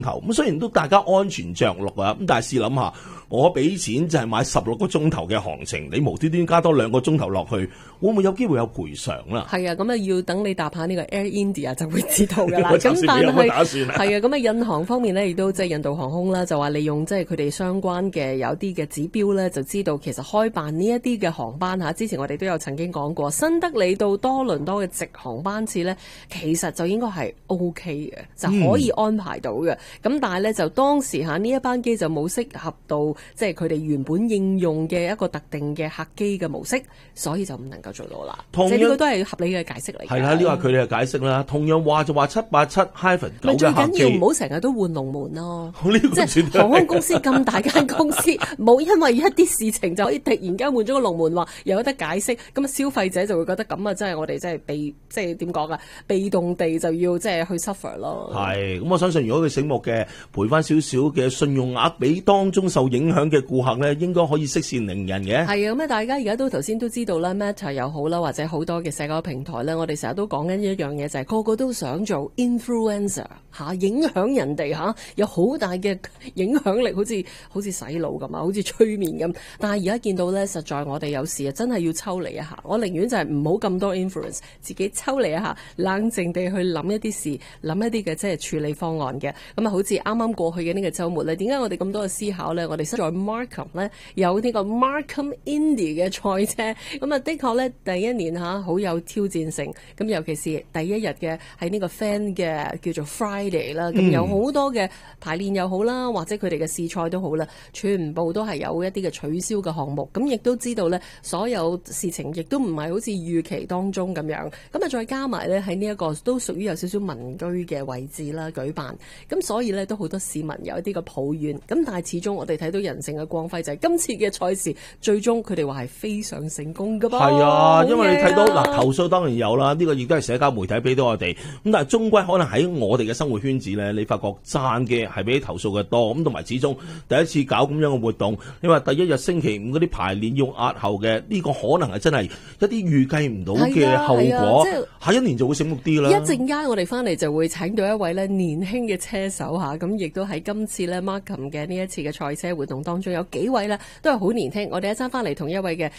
頭。咁雖然都大家安全着陸啊，咁但係試諗下，我俾錢就係買16個鐘頭嘅航程，你無端端加多2個鐘頭落去，會唔會有機會有賠償啦？ 係啊，咁啊要等你搭下呢個 Air India 就會知道㗎啦。 咁但係係啊，咁啊印航方面呢，亦都即係印度航空啦，就話利用即係佢哋相關嘅有啲嘅指標咧，就知道其實開辦呢一啲嘅航班嚇，之前我哋都有曾經講過，新德里到多倫多嘅直航班次咧，其實就應該係 OK 嘅，就可以安排到嘅。咁但係咧就當時呢一班機就冇適合到即係佢哋原本應用嘅一個特定嘅客機嘅模式，所以就唔能夠做到啦。即係呢個都係合理嘅解釋嚟。 係啦，呢個係佢哋嘅解釋啦。同樣話就話787-9嘅客機， 最緊要唔好成日都換龍門咯。 即係航空公司咁大間公司，冇因為一啲事情就可以突然間換咗個龍門，話有得解釋，咁啊消費者就會覺得咁啊，真係我哋真係即係點講啊？被動地就要即係去 suffer 咯。 係，咁我相信如果佢醒目嘅賠翻少少嘅信用額俾當中受影響嘅顧客咧，應該可以息事寧人嘅。 係啊，咁大家而家都頭先都知道啦 ，Meta 又好啦，或者好多嘅社交平台咧，我哋成日都講緊一樣嘢，就係個個都想做 influencer 影響人哋有好大嘅影響力，好似洗腦咁啊，好似催眠咁。但係而家見到咧，實在我哋有時真係要抽離一下。我寧願就係唔好咁多 influence， 自己抽離一下，冷靜地去諗一啲事，諗一啲嘅即係處理方案嘅。咁啊，好似啱啱過去嘅呢個週末咧，點解我哋咁多嘅思考咧？我哋實在 Markham 咧有呢個 Markham Indy 嘅賽車，咁啊的確咧第一年好有挑戰性。咁尤其是第一日嘅喺呢個 fan 嘅叫做 Friday 啦，咁有好多嘅排練又好啦，或者佢哋嘅試賽都好啦，全部都係有一啲嘅取消嘅項目。咁亦都知道咧，所有事情亦都唔係好似預期當中咁樣。咁啊再加埋咧喺呢一個都屬於有少少民居嘅位置啦舉辦，咁所以咧都好多市民有一啲嘅抱怨。咁但係始終我哋睇到人性嘅光輝就係今次嘅賽事最終佢哋話係非常成功㗎噃。 係啊，因為你睇到投訴當然有啦，呢個亦都係社交媒體俾到我哋。咁但係終歸可能喺我哋嘅生活圈子咧，你發覺讚嘅係比投訴嘅多。咁同埋始終第一次搞咁樣嘅活動，你話第一日星期五嗰啲排練要押後嘅，呢個可能係真係一啲預計唔到嘅後果。下一年就會醒目啲啦。 一陣間我哋翻嚟就會請到一位咧年輕嘅車手嚇，咁亦都喺今次咧 Markham 嘅呢一次嘅賽車活動當中有幾位咧都係好年輕。我哋一陣翻嚟同一位嘅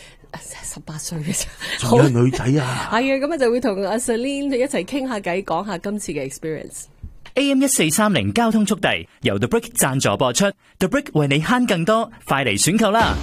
18歲嘅啫， 仲有女仔啊， 係啊，咁啊就會同阿 Celine 一齊傾下偈，講下今次嘅 experience。 AM1430 交通速遞由 The Brick 贊助播出 ，The Brick 為你慳更多，快嚟選購啦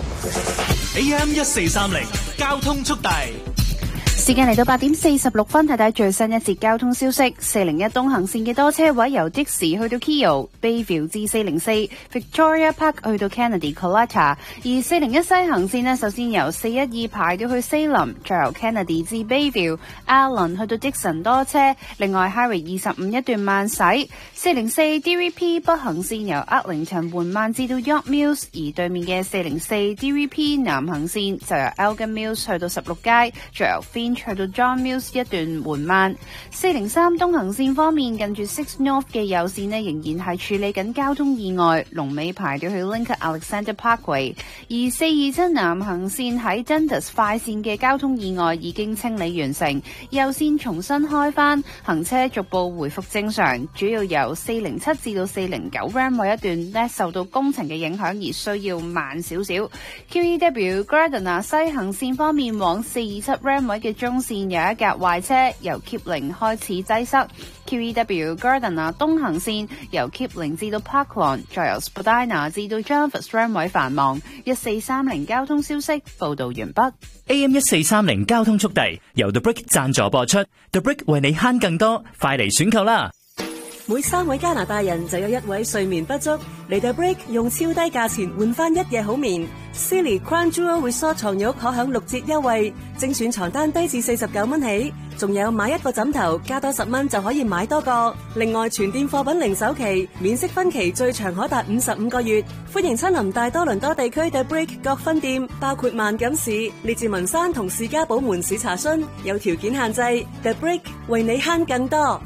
！AM1430 交通速遞。 時間嚟到8點46分，睇睇最新一節交通消息。401東行線嘅多車位由的士去到 Keele、Bayview 至404、Victoria Park 去到 Kennedy Collector， 而401西行線呢，首先由412排到去 Salem， 再由 Kennedy 至 Bayview、Allen 去到 Dixon 多車。另外 Highway 25一段慢駛，404 DVP 北行線由 Eglinton 緩慢至到 York Mills， 而對面嘅404 DVP 南行線就由 Elgin Mills 去到16街，再由 Finch去到 John Mills 一段緩慢。403東行線方面，近住 Six North 嘅右線呢，仍然係處理緊交通意外，龍尾排到去 Lincoln Alexander Parkway。而427南行線喺 Dundas 快線嘅交通意外已經清理完成，右線重新開返，行車逐步回復正常。主要由407至到409 Ramway 一段呢，受到工程嘅影響而需要慢少少。QEW Gardiner 西行線方面，往427 Ramway 嘅中線有一架壞車，由 Kipling 開始擠塞。QEW Gardiner 東行線由 Kipling 至到 Parklawn， 再由 Spadina 至到 Jarvis Ramway 繁忙。1430交通消息報道完畢。 AM1430交通速遞由 The Brick 贊助播出 ，The Brick 為你慳更多，快嚟選購啦！ 每3位加拿大人就有1位睡眠不足，嚟到 Break 用超低價錢換翻1夜好眠。Silly Crown Jewel Resort 床褥可享6折優惠，精選床單低至49蚊起，仲有買1個枕頭加多10蚊就可以買多個。另外全店貨品零首期，免息分期最長可達55個月。歡迎親臨大多倫多地區的 Break 各分店，包括萬錦市、列治文山同士嘉堡門市查詢，有條件限制。The Break 為你慳更多。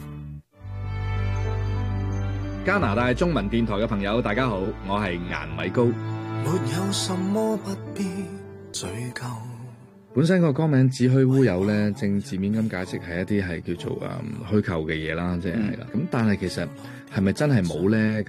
加拿大中文電台嘅朋友大家好，我係顏米高。 沒有什麼不必追究。 本身個歌名子虛烏有咧，正字面咁解釋係一啲係叫做虛構嘅嘢啦，即係啦。咁但係其實係咪真係冇咧？